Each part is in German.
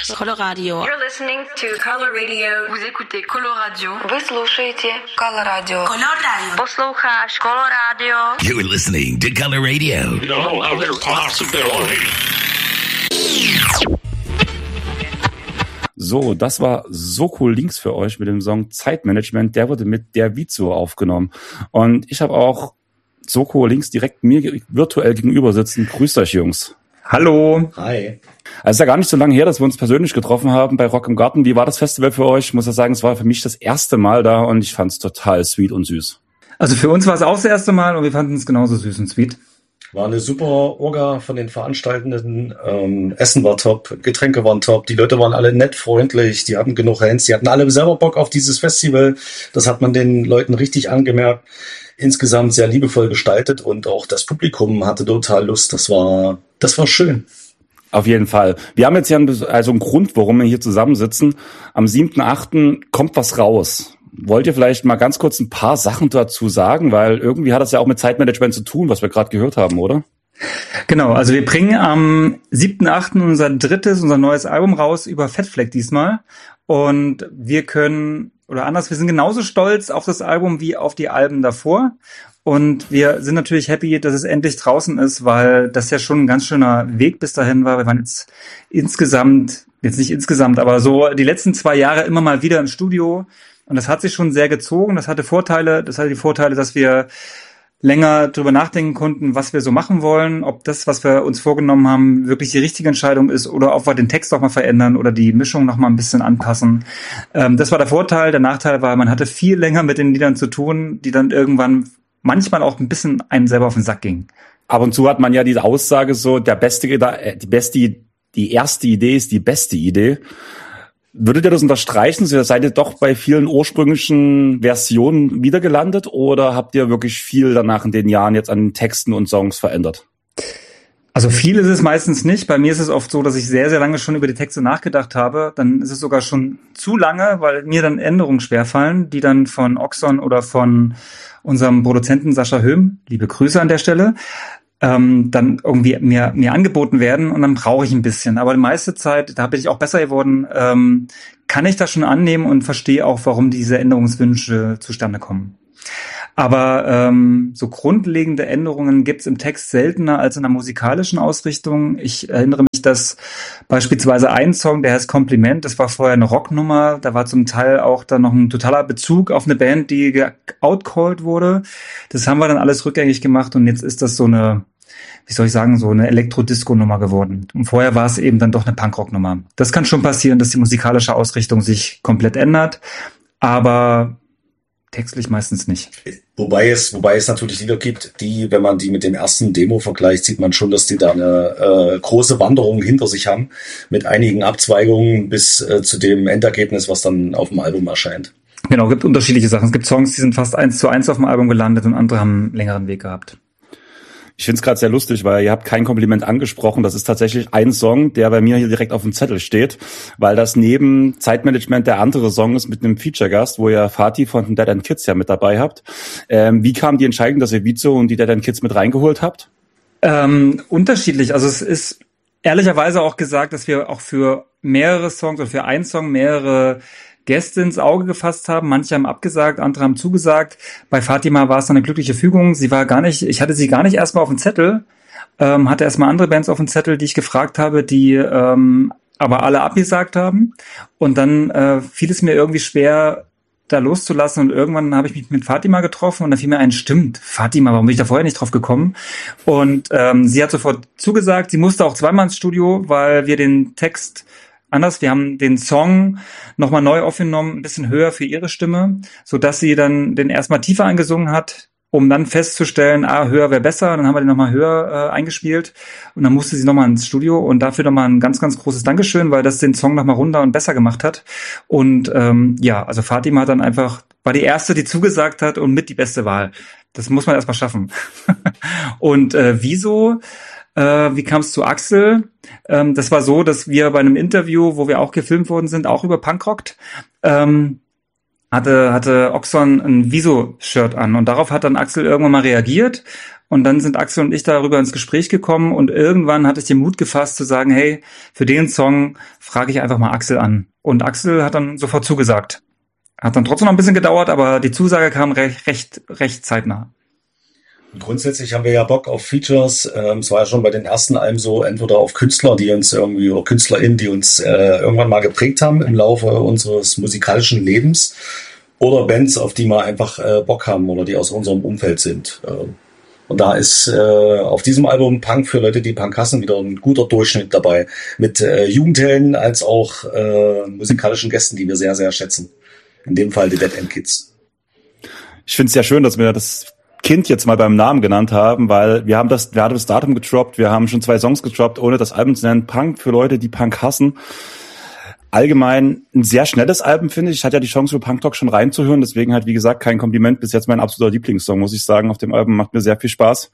Coloradio. You're listening to Color Radio. Vous écoutez Coloradio. Вы слушаете Color Radio. Coloradio. Послухаешь Color Radio. You're listening to Color Radio. No other possibility. So, das war Soko Links für euch mit dem Song Zeitmanagement. Der wurde mit der Vizo aufgenommen. Und ich habe auch Soko Links direkt mir virtuell gegenüber sitzen. Grüßt euch, Jungs. Hallo. Hi. Also ist ja gar nicht so lange her, dass wir uns persönlich getroffen haben bei Rock im Garten. Wie war das Festival für euch? Ich muss ja sagen, es war für mich das erste Mal da und ich fand es total sweet und süß. Also für uns war es auch das erste Mal und wir fanden es genauso süß und sweet. War eine super Orga von den Veranstaltenden. Essen war top, Getränke waren top, die Leute waren alle nett, freundlich, die hatten genug Hands, die hatten alle selber Bock auf dieses Festival. Das hat man den Leuten richtig angemerkt. Insgesamt sehr liebevoll gestaltet und auch das Publikum hatte total Lust. Das war schön. Auf jeden Fall. Wir haben jetzt ja einen Grund, warum wir hier zusammensitzen. Am 7.8. kommt was raus. Wollt ihr vielleicht mal ganz kurz ein paar Sachen dazu sagen? Weil irgendwie hat das ja auch mit Zeitmanagement zu tun, was wir gerade gehört haben, oder? Genau, also wir bringen am 7.8. unser neues Album raus über Fat Flag diesmal. Und wir sind genauso stolz auf das Album wie auf die Alben davor. Und wir sind natürlich happy, dass es endlich draußen ist, weil das ja schon ein ganz schöner Weg bis dahin war. Wir waren jetzt nicht insgesamt, aber so die letzten 2 Jahre immer mal wieder im Studio. Und das hat sich schon sehr gezogen. Das hatte die Vorteile, dass wir länger drüber nachdenken konnten, was wir so machen wollen, ob das, was wir uns vorgenommen haben, wirklich die richtige Entscheidung ist oder ob wir den Text noch mal verändern oder die Mischung noch mal ein bisschen anpassen. Das war der Vorteil. Der Nachteil war, man hatte viel länger mit den Liedern zu tun, die dann irgendwann manchmal auch ein bisschen einem selber auf den Sack gingen. Ab und zu hat man ja diese Aussage so, die erste Idee ist die beste Idee. Würdet ihr das unterstreichen? Seid ihr doch bei vielen ursprünglichen Versionen wieder gelandet oder habt ihr wirklich viel danach in den Jahren jetzt an Texten und Songs verändert? Also viel ist es meistens nicht. Bei mir ist es oft so, dass ich sehr, sehr lange schon über die Texte nachgedacht habe. Dann ist es sogar schon zu lange, weil mir dann Änderungen schwerfallen, die dann von Oxon oder von unserem Produzenten Sascha Höhm, liebe Grüße an der Stelle, dann irgendwie mir angeboten werden und dann brauche ich ein bisschen. Aber die meiste Zeit, da bin ich auch besser geworden, kann ich das schon annehmen und verstehe auch, warum diese Änderungswünsche zustande kommen. Aber so grundlegende Änderungen gibt's im Text seltener als in der musikalischen Ausrichtung. Ich erinnere mich, dass beispielsweise ein Song, der heißt Kompliment, das war vorher eine Rocknummer, da war zum Teil auch dann noch ein totaler Bezug auf eine Band, die outcalled wurde. Das haben wir dann alles rückgängig gemacht und jetzt ist das so eine Elektro-Disco-Nummer geworden. Und vorher war es eben dann doch eine Punkrock-Nummer. Das kann schon passieren, dass die musikalische Ausrichtung sich komplett ändert, aber textlich meistens nicht. Wobei es natürlich Lieder gibt, die, wenn man die mit dem ersten Demo vergleicht, sieht man schon, dass die da eine große Wanderung hinter sich haben, mit einigen Abzweigungen bis zu dem Endergebnis, was dann auf dem Album erscheint. Genau, gibt unterschiedliche Sachen. Es gibt Songs, die sind fast 1:1 auf dem Album gelandet und andere haben einen längeren Weg gehabt. Ich finde es gerade sehr lustig, weil ihr habt kein Kompliment angesprochen. Das ist tatsächlich ein Song, der bei mir hier direkt auf dem Zettel steht, weil das neben Zeitmanagement der andere Song ist mit einem Feature-Gast, wo ihr Fatih von den Dead End Kids ja mit dabei habt. Wie kam die Entscheidung, dass ihr Vizo und die Dead End Kids mit reingeholt habt? Unterschiedlich. Also es ist ehrlicherweise auch gesagt, dass wir auch für mehrere Songs oder für einen Song mehrere Gäste ins Auge gefasst haben. Manche haben abgesagt, andere haben zugesagt. Bei Fatima war es dann eine glückliche Fügung. Ich hatte sie gar nicht erstmal auf dem Zettel, hatte erstmal andere Bands auf dem Zettel, die ich gefragt habe, die aber alle abgesagt haben. Und dann fiel es mir irgendwie schwer, da loszulassen. Und irgendwann habe ich mich mit Fatima getroffen und da fiel mir ein, stimmt, Fatima, warum bin ich da vorher nicht drauf gekommen? Und sie hat sofort zugesagt. Sie musste auch zweimal ins Studio, weil wir den Text anders. Wir haben den Song nochmal neu aufgenommen, ein bisschen höher für ihre Stimme, so dass sie dann den erstmal tiefer eingesungen hat, um dann festzustellen, höher wäre besser. Dann haben wir den nochmal höher eingespielt und dann musste sie nochmal ins Studio und dafür nochmal ein ganz, ganz großes Dankeschön, weil das den Song nochmal runder und besser gemacht hat. Und also Fatima hat dann war die erste, die zugesagt hat und mit die beste Wahl. Das muss man erstmal schaffen. Und wieso? Wie kam es zu Axel? Das war so, dass wir bei einem Interview, wo wir auch gefilmt worden sind, auch über Punkrockt, hatte Oxon ein Wieso-Shirt an und darauf hat dann Axel irgendwann mal reagiert Und dann sind Axel und ich darüber ins Gespräch gekommen und irgendwann hatte ich den Mut gefasst zu sagen, hey, für den Song frage ich einfach mal Axel an. Und Axel hat dann sofort zugesagt. Hat dann trotzdem noch ein bisschen gedauert, aber die Zusage kam recht zeitnah. Grundsätzlich haben wir ja Bock auf Features. Es war ja schon bei den ersten Alben so, entweder auf Künstler, die uns irgendwie, oder KünstlerInnen, die uns irgendwann mal geprägt haben im Laufe unseres musikalischen Lebens, oder Bands, auf die wir einfach Bock haben oder die aus unserem Umfeld sind. Und da ist auf diesem Album Punk für Leute, die Punk hassen, wieder ein guter Durchschnitt dabei. Mit Jugendhelden als auch musikalischen Gästen, die wir sehr, sehr schätzen. In dem Fall die Dead End Kids. Ich finde es sehr schön, dass wir das Kind jetzt mal beim Namen genannt haben, weil wir haben das Datum gedroppt, wir haben schon 2 Songs gedroppt, ohne das Album zu nennen. Punk für Leute, die Punk hassen. Allgemein ein sehr schnelles Album, finde ich. Ich hatte ja die Chance, für Punk Talk schon reinzuhören, deswegen halt, wie gesagt, kein Kompliment. Bis jetzt mein absoluter Lieblingssong, muss ich sagen, auf dem Album. Macht mir sehr viel Spaß.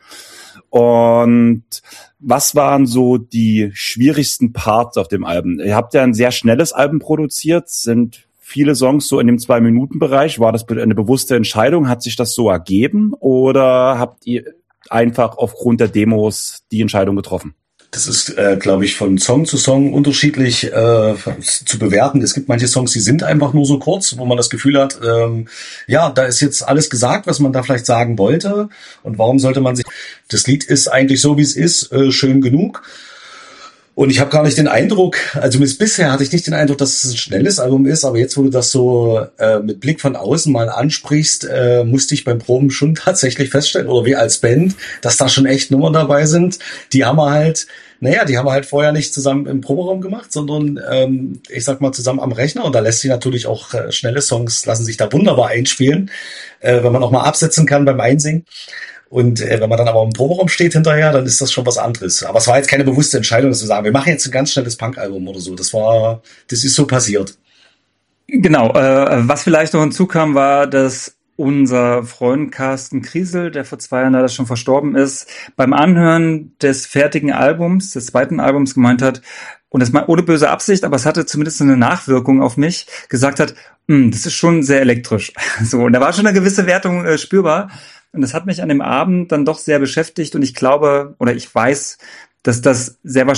Und was waren so die schwierigsten Parts auf dem Album? Ihr habt ja ein sehr schnelles Album produziert, sind viele Songs so in dem 2-Minuten-Bereich. War das eine bewusste Entscheidung? Hat sich das so ergeben? Oder habt ihr einfach aufgrund der Demos die Entscheidung getroffen? Das ist, glaube ich, von Song zu Song unterschiedlich zu bewerten. Es gibt manche Songs, die sind einfach nur so kurz, wo man das Gefühl hat, ja, da ist jetzt alles gesagt, was man da vielleicht sagen wollte. Und warum sollte man sich... Das Lied ist eigentlich so, wie es ist, schön genug. Und ich habe gar nicht den Eindruck, also bisher hatte ich nicht den Eindruck, dass es ein schnelles Album ist, aber jetzt, wo du das so mit Blick von außen mal ansprichst, musste ich beim Proben schon tatsächlich feststellen, oder wir als Band, dass da schon echt Nummern dabei sind. Die haben wir halt vorher nicht zusammen im Proberaum gemacht, sondern ich sag mal zusammen am Rechner. Und da lässt sich natürlich auch schnelle Songs, lassen sich da wunderbar einspielen, wenn man auch mal absetzen kann beim Einsingen. Und wenn man dann aber im Proberaum steht hinterher, dann ist das schon was anderes. Aber es war jetzt keine bewusste Entscheidung, dass wir sagen, wir machen jetzt ein ganz schnelles Punk-Album oder so. Das ist so passiert. Genau. Was vielleicht noch hinzukam, war, dass unser Freund Carsten Kriesel, der vor 2 Jahren leider schon verstorben ist, beim Anhören des fertigen Albums, des zweiten Albums gemeint hat, und das mal ohne böse Absicht, aber es hatte zumindest eine Nachwirkung auf mich, gesagt hat, das ist schon sehr elektrisch. So, und da war schon eine gewisse Wertung spürbar. Und das hat mich an dem Abend dann doch sehr beschäftigt und ich glaube, oder ich weiß, dass das sehr wahrscheinlich